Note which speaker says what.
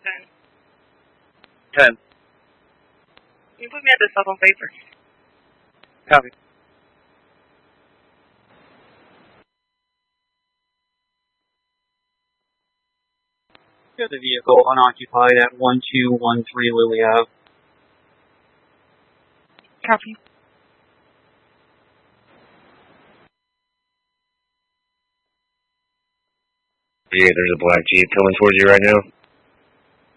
Speaker 1: 10.
Speaker 2: 10.
Speaker 3: Can you put me at the cell phone paper?
Speaker 1: Copy.
Speaker 4: Got the vehicle unoccupied at 1213 Lily Ave.
Speaker 3: Copy.
Speaker 2: Yeah, there's a black Jeep coming towards you right now.